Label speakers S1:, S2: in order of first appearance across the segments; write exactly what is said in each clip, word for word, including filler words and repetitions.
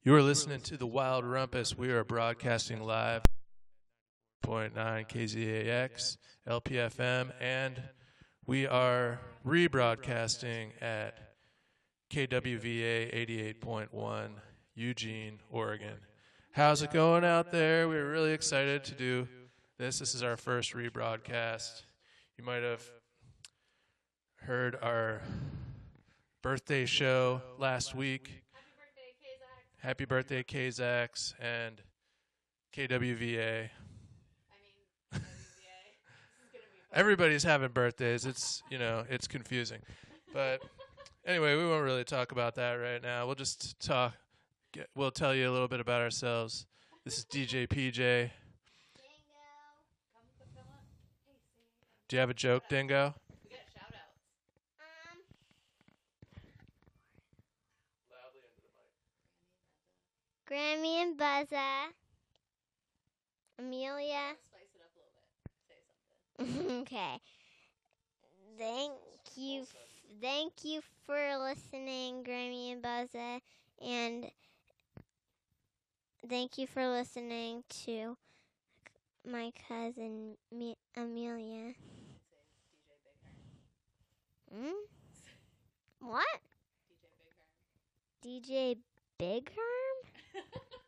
S1: You are listening to the Wild Rumpus. We are broadcasting live point nine K Z A X, L P F M, and we are rebroadcasting at K W V A eighty-eight point one, Eugene, Oregon. How's it going out there? We're really excited to do this. This is our first rebroadcast. You might have heard our birthday show last week. Happy birthday, K Z A X and K W V A.
S2: I mean, K W V A. This is gonna be fun.
S1: Everybody's having birthdays. It's, you know, it's confusing. But anyway, we won't really talk about that right now. We'll just talk. Get, we'll tell you a little bit about ourselves. This is D J P J.
S2: Dingo. Come, come, come up. Hey, say
S1: Do you have a joke, Dingo?
S2: We got shout outs.
S3: Um,
S1: Loudly into the mic.
S3: Grammy and Buzza, Amelia.
S2: Spice it up a little bit. Say something.
S3: Okay. Thank you, f- thank you for listening, Grammy and Buzza, and thank you for listening to my cousin Me- Amelia.
S2: Say D J Big Herm.
S3: Hmm? What?
S2: D J Big Herm.
S3: D J Big Herm?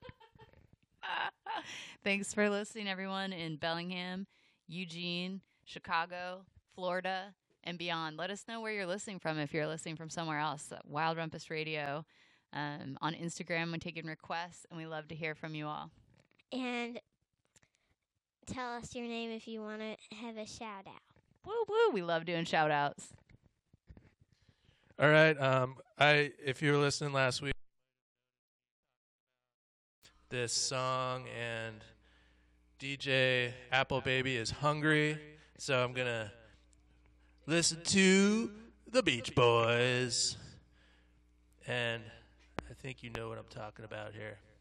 S2: Thanks for listening, everyone in Bellingham, Eugene, Chicago, Florida, and beyond. Let us know where you're listening from if you're listening from somewhere else. Wild Rumpus Radio. Um, on Instagram, we're taking requests, and we love to hear from you all.
S3: And tell us your name if you want to have a shout out.
S2: Woo woo! We love doing shout outs.
S1: All right. Um, I if you were listening last week, this song and D J Apple Baby is hungry, so I'm gonna listen to the Beach Boys, and I think you know what I'm talking about here.